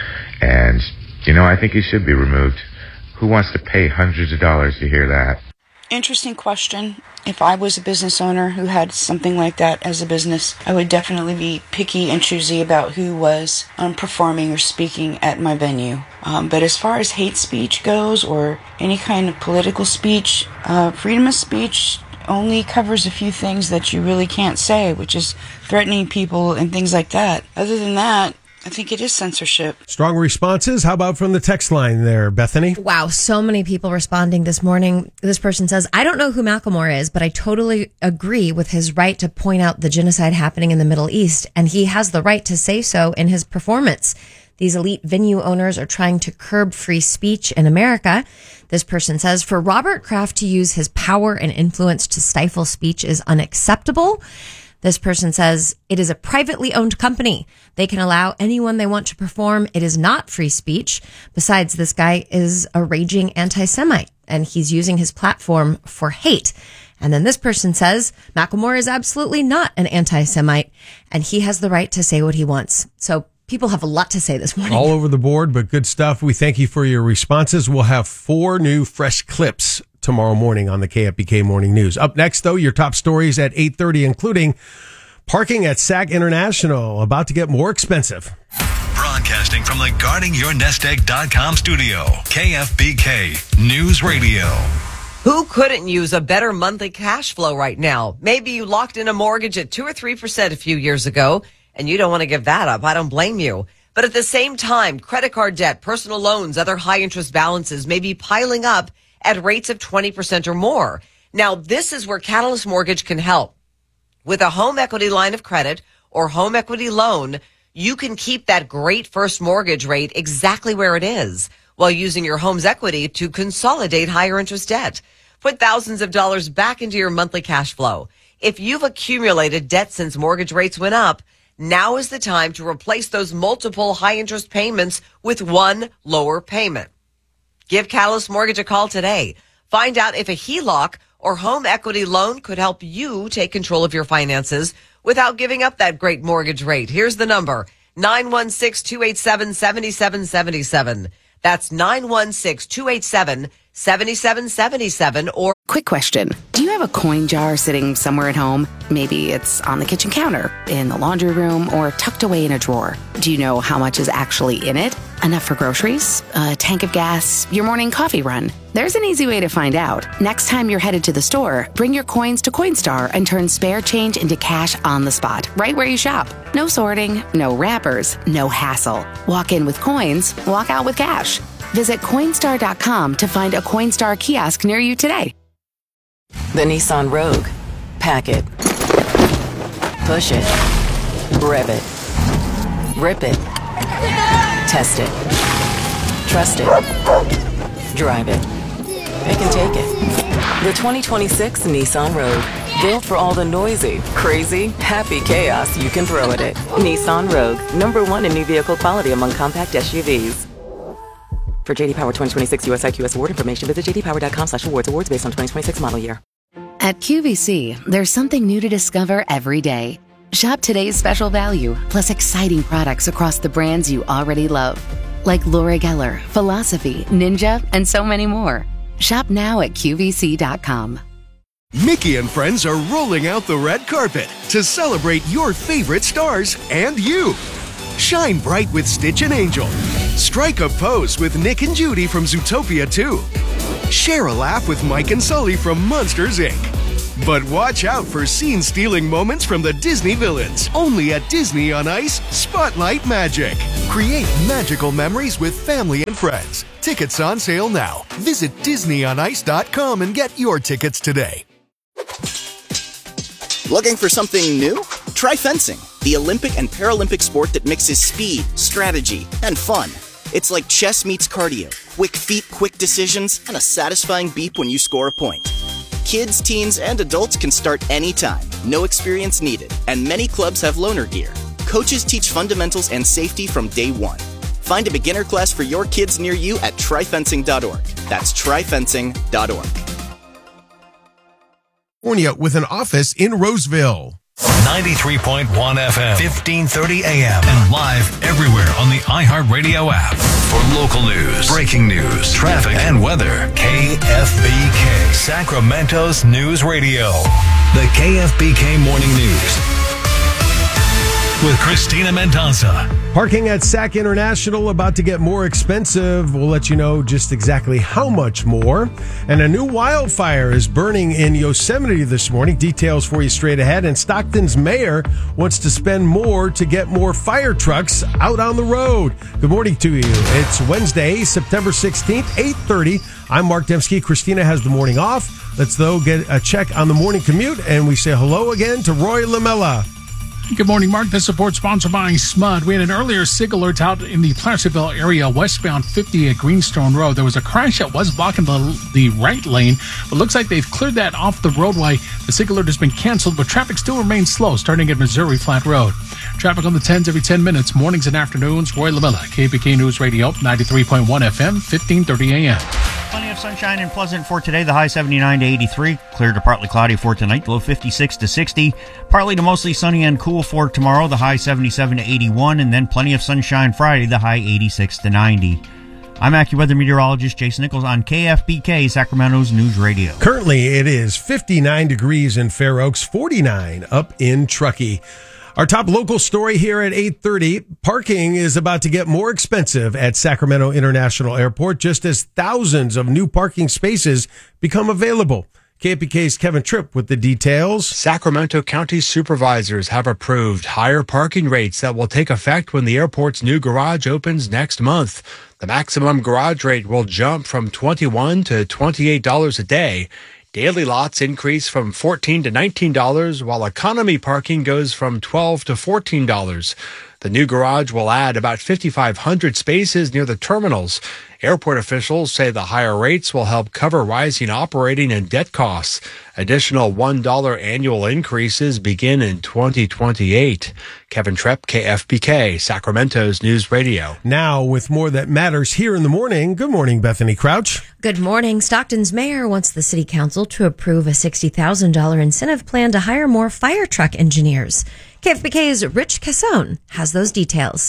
And, you know, I think it should be removed. Who wants to pay hundreds of dollars to hear that? Interesting question. If I was a business owner who had something like that as a business, I would definitely be picky and choosy about who was um, performing or speaking at my venue. Um, but as far as hate speech goes, or any kind of political speech, uh, freedom of speech only covers a few things that you really can't say, which is threatening people and things like that. Other than that, I think it is censorship. Strong responses. How about from the text line there, Bethany? Wow, so many people responding this morning. This person says, I don't know who Macklemore is, but I totally agree with his right to point out the genocide happening in the Middle East, and he has the right to say so in his performance. These elite venue owners are trying to curb free speech in America. This person says, for Robert Kraft to use his power and influence to stifle speech is unacceptable. This person says, it is a privately owned company. They can allow anyone they want to perform. It is not free speech. Besides, this guy is a raging anti-Semite, and he's using his platform for hate. And then this person says, Macklemore is absolutely not an anti-Semite, and he has the right to say what he wants. So people have a lot to say this morning. All over the board, but good stuff. We thank you for your responses. We'll have four new fresh clips tomorrow morning on the K F B K Morning News. Up next, though, your top stories at eight thirty, including parking at Sac International about to get more expensive. Broadcasting from the guarding your nest egg dot com studio, K F B K News Radio. Who couldn't use a better monthly cash flow right now? Maybe you locked in a mortgage at two or three percent a few years ago, and you don't want to give that up. I don't blame you. But at the same time, credit card debt, personal loans, other high interest balances may be piling up at rates of twenty percent or more. Now, this is where Catalyst Mortgage can help. With a home equity line of credit or home equity loan, you can keep that great first mortgage rate exactly where it is while using your home's equity to consolidate higher interest debt. Put thousands of dollars back into your monthly cash flow. If you've accumulated debt since mortgage rates went up, now is the time to replace those multiple high interest payments with one lower payment. Give Catalyst Mortgage a call today. Find out if a H E L O C or home equity loan could help you take control of your finances without giving up that great mortgage rate. Here's the number, nine one six, two eight seven, seven seven seven seven. That's nine one six, two eight seven, seven seven seven seven. Or quick question. Do you have a coin jar sitting somewhere at home? Maybe it's on the kitchen counter, in the laundry room, or tucked away in a drawer. Do you know how much is actually in it? Enough for groceries, a tank of gas, your morning coffee run? There's an easy way to find out. Next time you're headed to the store, bring your coins to Coinstar and turn spare change into cash on the spot, right where you shop. No sorting, no wrappers, no hassle. Walk in with coins, walk out with cash. Visit Coinstar dot com to find a Coinstar kiosk near you today. The Nissan Rogue. Pack it. Push it. Rev it. Rip it. Test it. Trust it. Drive it. It can take it. The twenty twenty-six Nissan Rogue. Built for all the noisy, crazy, happy chaos you can throw at it. Nissan Rogue. Number one in new vehicle quality among compact S U Vs. For J D Power twenty twenty-six U S I Q S award information, visit j d power dot com slash awards. Awards based on twenty twenty-six model year. At Q V C, there's something new to discover every day. Shop today's special value, plus exciting products across the brands you already love. Like Laura Geller, Philosophy, Ninja, and so many more. Shop now at Q V C dot com. Mickey and friends are rolling out the red carpet to celebrate your favorite stars and you. Shine bright with Stitch and Angel. Strike a pose with Nick and Judy from Zootopia two. Share a laugh with Mike and Sully from Monsters, Incorporated. But watch out for scene-stealing moments from the Disney villains. Only at Disney on Ice Spotlight Magic. Create magical memories with family and friends. Tickets on sale now. Visit disney on ice dot com and get your tickets today. Looking for something new? Try fencing, the Olympic and Paralympic sport that mixes speed, strategy, and fun. It's like chess meets cardio. Quick feet, quick decisions, and a satisfying beep when you score a point. Kids, teens, and adults can start anytime. No experience needed. And many clubs have loaner gear. Coaches teach fundamentals and safety from day one. Find a beginner class for your kids near you at try fencing dot org. That's try fencing dot org. With an office in Roseville. ninety-three point one F M, fifteen thirty A M, and live everywhere on the iHeartRadio app. For local news, breaking news, traffic, and weather, K F B K, Sacramento's News Radio. The K F B K Morning News with Christina Mendoza. Parking at Sac International about to get more expensive. We'll let you know just exactly how much more. And a new wildfire is burning in Yosemite this morning. Details for you straight ahead. And Stockton's mayor wants to spend more to get more fire trucks out on the road. Good morning to you. It's Wednesday, September sixteenth, eight thirty. I'm Mark Dembski. Christina has the morning off. Let's, though, get a check on the morning commute. And we say hello again to Roy Lamella. Good morning, Mark. This report sponsored by S M U D. We had an earlier SIG alert out in the Placerville area, westbound fifty at Greenstone Road. There was a crash that was blocking the, the right lane, but looks like they've cleared that off the roadway. The SIG alert has been canceled, but traffic still remains slow, starting at Missouri Flat Road. Traffic on the tens every ten minutes, mornings and afternoons. Roy Lamella, K B K News Radio, ninety-three point one F M, fifteen thirty A M. Plenty of sunshine and pleasant for today. The high seventy-nine to eighty-three. Clear to partly cloudy for tonight. Low fifty-six to sixty. Partly to mostly sunny and cool for tomorrow. The high seventy-seven to eighty-one. And then plenty of sunshine Friday. The high eighty-six to ninety. I'm AccuWeather meteorologist Jason Nichols on K F B K, Sacramento's News Radio. Currently, it is fifty-nine degrees in Fair Oaks, forty-nine up in Truckee. Our top local story here at eight thirty, parking is about to get more expensive at Sacramento International Airport just as thousands of new parking spaces become available. K F B K's Kevin Tripp with the details. Sacramento County supervisors have approved higher parking rates that will take effect when the airport's new garage opens next month. The maximum garage rate will jump from twenty-one dollars to twenty-eight dollars a day. Daily lots increase from fourteen dollars to nineteen dollars, while economy parking goes from twelve dollars to fourteen dollars. The new garage will add about fifty-five hundred spaces near the terminals. Airport officials say the higher rates will help cover rising operating and debt costs. Additional one dollar annual increases begin in twenty twenty-eight. Kevin Tripp, K F B K, Sacramento's News Radio. Now, with more that matters here in the morning. Good morning, Bethany Crouch. Good morning. Stockton's mayor wants the city council to approve a sixty thousand dollars incentive plan to hire more fire truck engineers. K F B K's Rich Cassone has those details.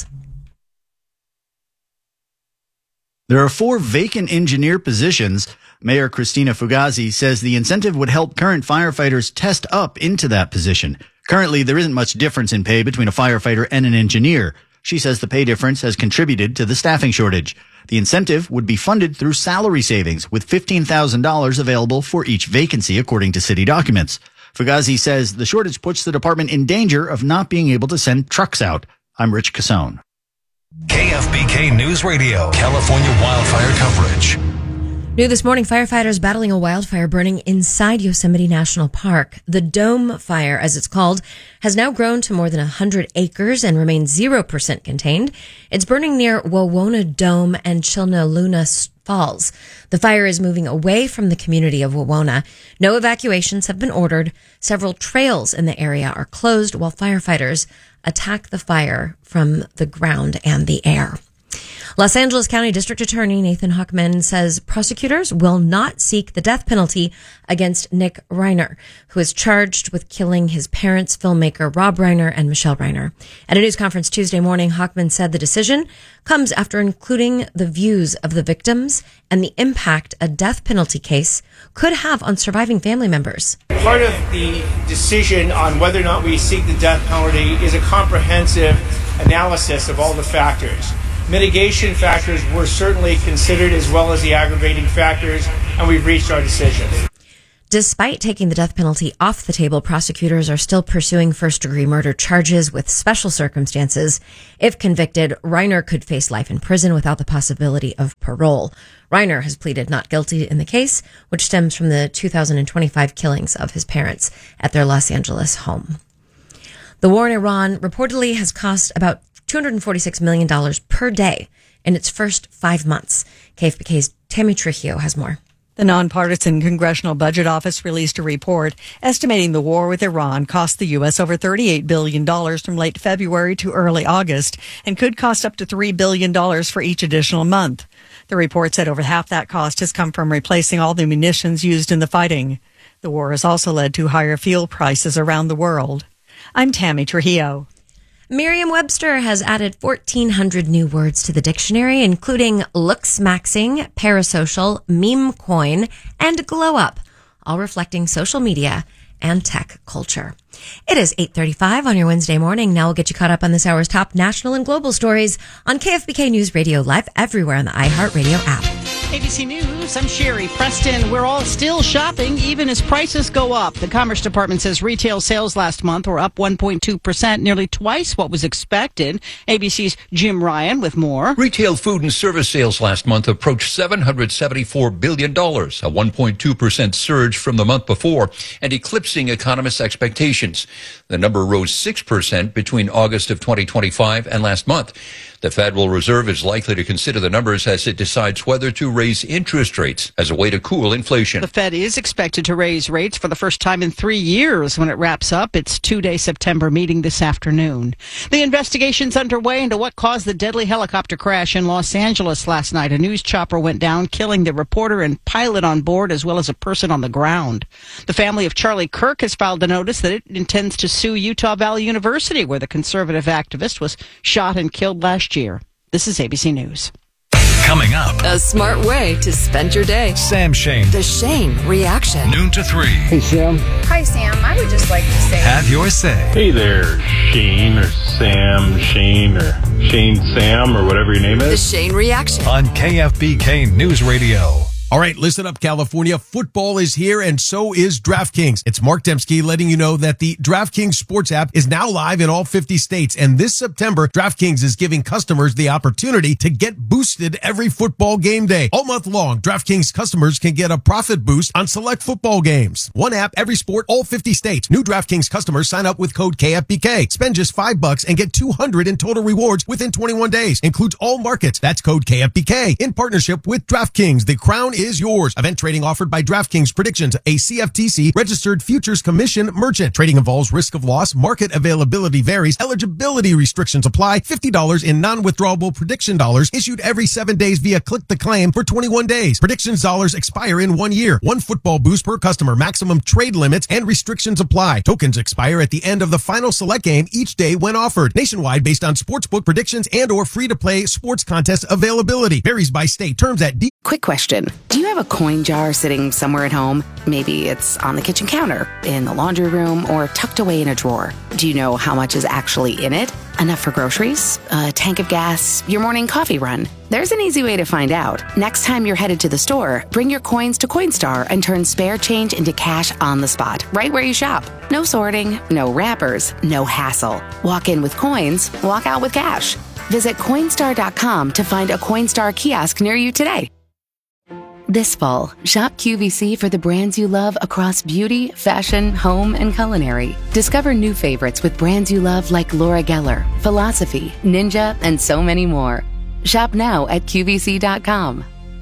There are four vacant engineer positions. Mayor Christina Fugazi says the incentive would help current firefighters test up into that position. Currently, there isn't much difference in pay between a firefighter and an engineer. She says the pay difference has contributed to the staffing shortage. The incentive would be funded through salary savings, with fifteen thousand dollars available for each vacancy, according to city documents. Fugazi says the shortage puts the department in danger of not being able to send trucks out. I'm Rich Cassone. K F B K News Radio, California wildfire coverage. New this morning, firefighters battling a wildfire burning inside Yosemite National Park. The Dome Fire, as it's called, has now grown to more than one hundred acres and remains zero percent contained. It's burning near Wawona Dome and Chilnaluna Falls. The fire is moving away from the community of Wawona. No evacuations have been ordered. Several trails in the area are closed while firefighters attack the fire from the ground and the air. Los Angeles County District Attorney Nathan Hochman says prosecutors will not seek the death penalty against Nick Reiner, who is charged with killing his parents, filmmaker Rob Reiner and Michelle Reiner. At a news conference Tuesday morning, Hochman said the decision comes after including the views of the victims and the impact a death penalty case could have on surviving family members. Part of the decision on whether or not we seek the death penalty is a comprehensive analysis of all the factors. Mitigation factors were certainly considered, as well as the aggravating factors, and we've reached our decision. Despite taking the death penalty off the table, prosecutors are still pursuing first-degree murder charges with special circumstances. If convicted, Reiner could face life in prison without the possibility of parole. Reiner has pleaded not guilty in the case, which stems from the two thousand twenty-five killings of his parents at their Los Angeles home. The war in Iran reportedly has cost about two hundred forty-six million dollars per day in its first five months. K F B K's Tammy Trujillo has more. The nonpartisan Congressional Budget Office released a report estimating the war with Iran cost the U S over thirty-eight billion dollars from late February to early August and could cost up to three billion dollars for each additional month. The report said over half that cost has come from replacing all the munitions used in the fighting. The war has also led to higher fuel prices around the world. I'm Tammy Trujillo. Merriam-Webster has added fourteen hundred new words to the dictionary, including looksmaxing, parasocial, meme coin, and glow up, all reflecting social media and tech culture. It is eight thirty-five on your Wednesday morning. Now we'll get you caught up on this hour's top national and global stories on K F B K News Radio, live everywhere on the iHeartRadio app. A B C News, I'm Sherry Preston. We're all still shopping, even as prices go up. The Commerce Department says retail sales last month were up one point two percent, nearly twice what was expected. A B C's Jim Ryan with more. Retail food and service sales last month approached seven hundred seventy-four billion dollars, a one point two percent surge from the month before, and eclipsing economists' expectations. The number rose six percent between August of twenty twenty-five and last month. The Federal Reserve is likely to consider the numbers as it decides whether to raise interest rates as a way to cool inflation. The Fed is expected to raise rates for the first time in three years when it wraps up its two-day September meeting this afternoon. The investigation's underway into what caused the deadly helicopter crash in Los Angeles last night. A news chopper went down, killing the reporter and pilot on board, as well as a person on the ground. The family of Charlie Kirk has filed a notice that it intends to sue Utah Valley University, where the conservative activist was shot and killed last year. This is A B C News. Coming up, a smart way to spend your day. Sam Shane. The Shane Reaction. Noon to three. Hey, Sam. Hi, Sam. I would just like to say, have your say. Hey there, Shane or Sam, Shane or Shane Sam or whatever your name is. The Shane Reaction. On K F B K News Radio. All right, listen up, California. Football is here, and so is DraftKings. It's Mark Dembski letting you know that the DraftKings Sports app is now live in all fifty states. And this September, DraftKings is giving customers the opportunity to get boosted every football game day. All month long, DraftKings customers can get a profit boost on select football games. One app, every sport, all fifty states. New DraftKings customers sign up with code K F B K. Spend just five bucks and get two hundred in total rewards within twenty-one days. Includes all markets. That's code K F B K in partnership with DraftKings. The crown is yours. Event trading offered by DraftKings Predictions, a C F T C registered futures commission merchant. Trading involves risk of loss. Market availability varies. Eligibility restrictions apply. fifty dollars in non-withdrawable prediction dollars issued every seven days via click the claim for twenty-one days. Predictions dollars expire in one year. One football boost per customer. Maximum trade limits and restrictions apply. Tokens expire at the end of the final select game each day when offered. Nationwide based on sportsbook predictions and or free-to-play sports contest availability. Varies by state. Terms at D. Quick question. Do you have a coin jar sitting somewhere at home? Maybe it's on the kitchen counter, in the laundry room, or tucked away in a drawer. Do you know how much is actually in it? Enough for groceries? A tank of gas? Your morning coffee run? There's an easy way to find out. Next time you're headed to the store, bring your coins to Coinstar and turn spare change into cash on the spot, right where you shop. No sorting, no wrappers, no hassle. Walk in with coins, walk out with cash. Visit Coinstar dot com to find a Coinstar kiosk near you today. This fall, shop Q V C for the brands you love across beauty, fashion, home, and culinary. Discover new favorites with brands you love like Laura Geller, Philosophy, Ninja, and so many more. Shop now at Q V C dot com.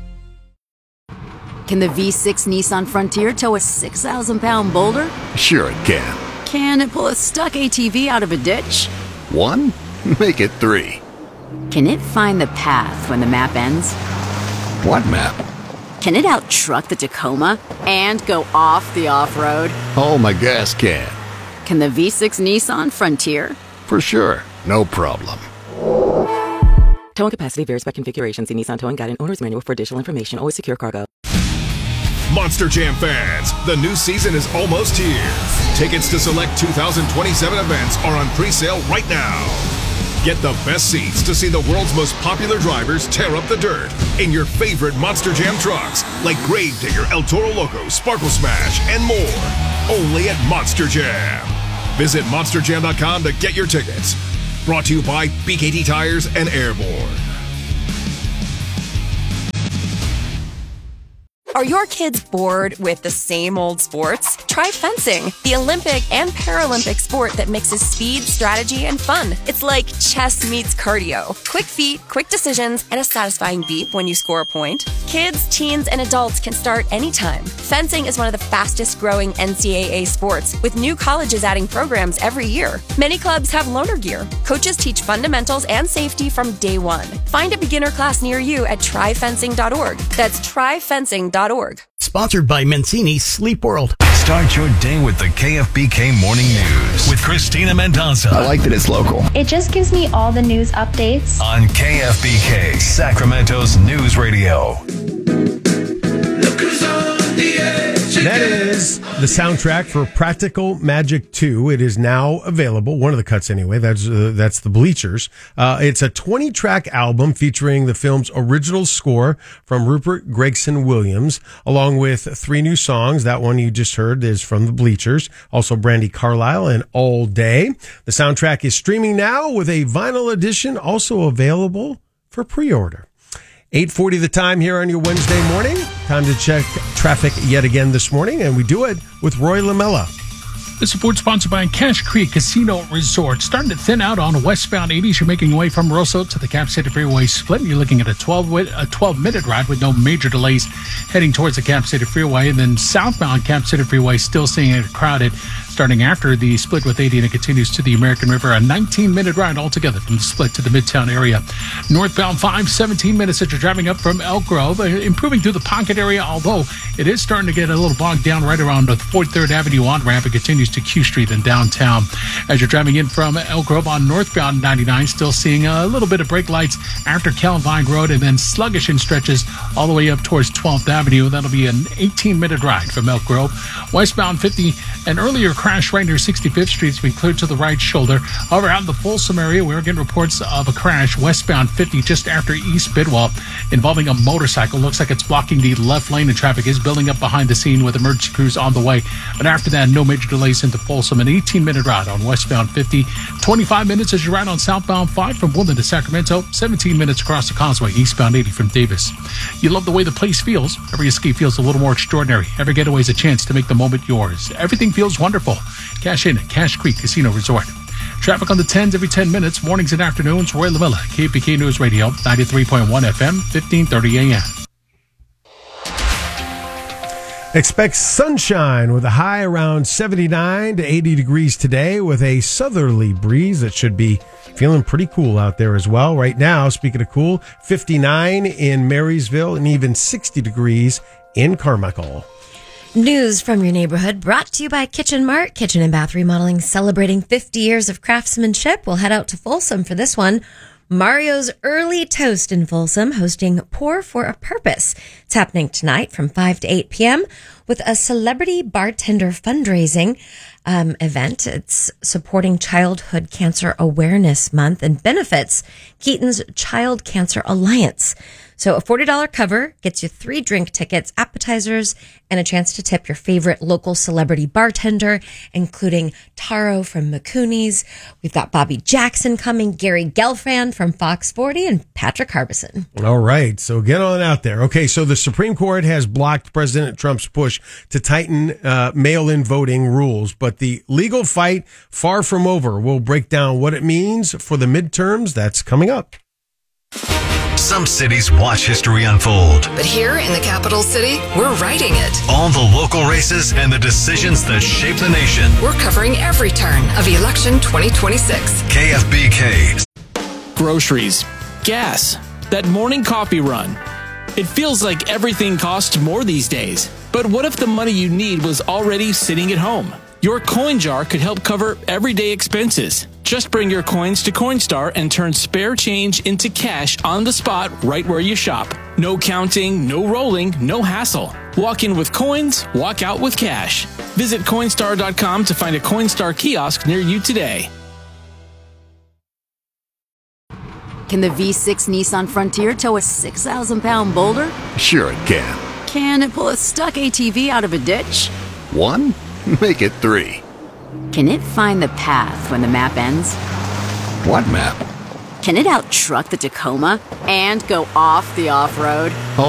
Can the V six Nissan Frontier tow a six thousand pound boulder? Sure it can. Can it pull a stuck A T V out of a ditch? One? Make it three. Can it find the path when the map ends? What map? Can it out-truck the Tacoma and go off the off-road? Oh, my gas can. Can the V six Nissan Frontier? For sure. No problem. Towing capacity varies by configuration. See Nissan Towing Guide and Owner's Manual for additional information. Always secure cargo. Monster Jam fans, the new season is almost here. Tickets to select two thousand twenty-seven events are on pre-sale right now. Get the best seats to see the world's most popular drivers tear up the dirt in your favorite Monster Jam trucks like Gravedigger, El Toro Loco, Sparkle Smash, and more. Only at Monster Jam. Visit monster jam dot com to get your tickets. Brought to you by B K T Tires and Airborne. Are your kids bored with the same old sports? Try fencing, the Olympic and Paralympic sport that mixes speed, strategy, and fun. It's like chess meets cardio. Quick feet, quick decisions, and a satisfying beep when you score a point. Kids, teens, and adults can start anytime. Fencing is one of the fastest growing N C double A sports, with new colleges adding programs every year. Many clubs have loaner gear. Coaches teach fundamentals and safety from day one. Find a beginner class near you at try fencing dot org. That's try fencing dot org. Sponsored by Mancini Sleep World. Start your day with the K F B K Morning News with Christina Mendoza. I like that it's local. It just gives me all the news updates On K F B K, Sacramento's News Radio. That is the soundtrack for Practical Magic two. It is now available. One of the cuts, anyway. That's uh, that's the Bleachers. Uh, it's a twenty-track album featuring the film's original score from Rupert Gregson Williams, along with three new songs. That one you just heard is from the Bleachers. Also, Brandi Carlile and All Day. The soundtrack is streaming now with a vinyl edition also available for pre-order. eight forty the time here on your Wednesday morning. Time to check traffic yet again this morning, and we do it with Roy Lamella. This report sponsored by Cache Creek Casino Resort. Starting to thin out on westbound eighties. You're making your way from Rosso to the Cap City Freeway split. You're looking at a twelve a twelve minute ride with no major delays heading towards the Cap City Freeway. And then southbound Cap City Freeway still seeing it crowded starting after the split with eighty, and it continues to the American River. A nineteen minute ride altogether from the split to the Midtown area. Northbound five, seventeen minutes as you're driving up from Elk Grove. Uh, improving through the Pocket area, although it is starting to get a little bogged down right around the forty-third Avenue on-ramp. It continues to Q Street and downtown. As you're driving in from Elk Grove on northbound ninety-nine, still seeing a little bit of brake lights after Calvine Road, and then sluggish in stretches all the way up towards twelfth Avenue. That'll be an eighteen minute ride from Elk Grove. Westbound fifty, an earlier crash right near sixty-fifth Street has been cleared to the right shoulder. However, out in the Folsom area, we're getting reports of a crash westbound fifty just after East Bidwell involving a motorcycle. Looks like it's blocking the left lane, and traffic is building up behind the scene with emergency crews on the way. But after that, no major delays into Folsom. An eighteen minute ride on westbound fifty. twenty-five minutes as you ride on southbound five from Woodland to Sacramento. seventeen minutes across the Causeway, eastbound eighty from Davis. You love the way the place feels. Every escape feels a little more extraordinary. Every getaway is a chance to make the moment yours. Everything feels wonderful. Cash in at Cache Creek Casino Resort. Traffic on the tens every ten minutes, mornings and afternoons. Roy Lamella, K P K News Radio, ninety-three point one F M, fifteen thirty A M. Expect sunshine with a high around seventy-nine to eighty degrees today, with a southerly breeze that should be feeling pretty cool out there as well. Right now, speaking of cool, fifty-nine in Marysville and even sixty degrees in Carmichael. News from your neighborhood brought to you by Kitchen Mart. Kitchen and bath remodeling celebrating fifty years of craftsmanship. We'll head out to Folsom for this one. Mario's Early Toast in Folsom, hosting Pour for a Purpose. It's happening tonight from five to eight p.m. with a celebrity bartender fundraising um, event. It's supporting Childhood Cancer Awareness Month and benefits Keaton's Child Cancer Alliance. So a forty dollars cover gets you three drink tickets, appetizers, and a chance to tip your favorite local celebrity bartender, including Taro from McCooney's. We've got Bobby Jackson coming, Gary Gelfand from Fox forty, and Patrick Harbison. All right, so get on out there. Okay, so the Supreme Court has blocked President Trump's push to tighten uh, mail-in voting rules, but the legal fight far from over. We'll break down what it means for the midterms. That's coming up. Some cities watch history unfold. But here in the capital city, we're writing it. All the local races and the decisions that shape the nation. We're covering every turn of election twenty twenty-six. K F B K. Groceries, gas, that morning coffee run. It feels like everything costs more these days. But what if the money you need was already sitting at home? Your coin jar could help cover everyday expenses. Just bring your coins to Coinstar and turn spare change into cash on the spot right where you shop. No counting, no rolling, no hassle. Walk in with coins, walk out with cash. Visit Coinstar dot com to find a Coinstar kiosk near you today. Can the V six Nissan Frontier tow a six thousand pound boulder? Sure it can. Can it pull a stuck A T V out of a ditch? One? Make it three. Can it find the path when the map ends? What map? Can it out-truck the Tacoma and go off the off-road?